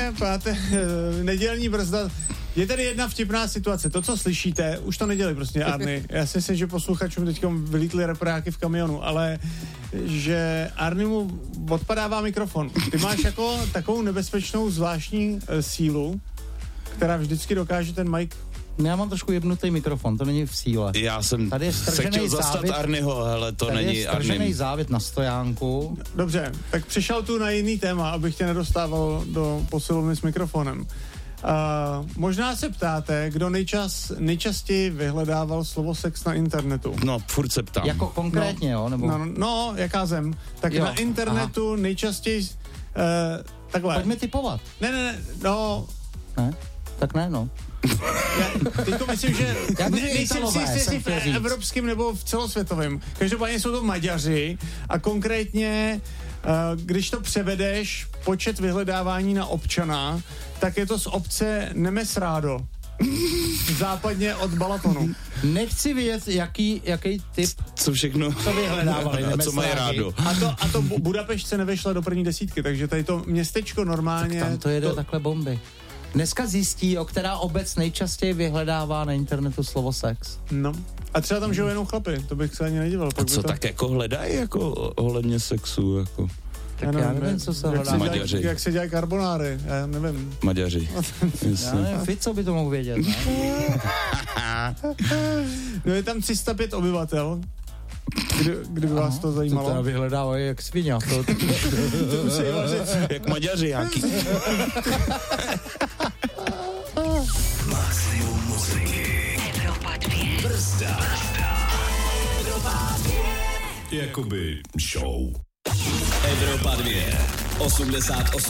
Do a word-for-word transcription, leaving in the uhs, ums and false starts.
pánové, páté, nedělní brzda. Je tady jedna vtipná situace. To, co slyšíte, už to nedělej prostě, Arny. Já si myslím, že posluchačům teď vylítly repráky v kamionu, ale že Arnimu odpadává mikrofon. Ty máš jako takovou nebezpečnou zvláštní e, sílu, která vždycky dokáže ten mic. Já mám trošku jebnutý mikrofon, to není v síle. Já jsem tady je se chtěl zastat závit, Arnyho, ale to tady není je Arnym. stržený závit na stojánku. Dobře, tak přišel tu na jiný téma, abych tě nedostával do posilovny s mikrofonem. Uh, možná se ptáte, kdo nejčas, nejčastěji vyhledával slovo sex na internetu. No, furt se ptám. Jako konkrétně, no, jo? Nebo... No, no, jaká zem. Tak jo, na internetu aha. nejčastěji uh, takhle. Pojďme typovat. Ne, ne, ne, no. Ne? Tak ne, no. Já teďko myslím, že Já ne, nejsem si jistý, jestli v evropském nebo v celosvětovém. Každopádně jsou to Maďaři a konkrétně, uh, když to převedeš počet vyhledávání na občana, tak je to z obce Nemesrádo. Západně od Balatonu. Nechci vědět, jaký, jaký typ... Co všechno? Co vyhledávali a co mají rádo. A to, a to Budapešť se nevešla do první desítky, takže tady to městečko normálně... Tak tam to jede to... takhle bomby. Dneska zjistí, o která obec nejčastěji vyhledává na internetu slovo sex. No. A třeba tam žijou jenom chlapy, to bych se ani nedíval. A co to... tak jako hledají jako ohledně sexu, jako... Tak já nevím, nevím co se hledá. Maďaři. Jak se dělají karbonáry, já nevím. Maďaři. Já nevím, Fico by to mohl vědět, ne? No je tam tři sta pět obyvatel, kdy, kdyby vás Aha, to zajímalo. To teda vyhledávají jak svině. To, to, to musí vařit. Jak Maďaři jaký. Maximum muziky. Evropa dvě. Brzda. Evropa dvě. Jakoby show. Evropa dvě. osmdesát osm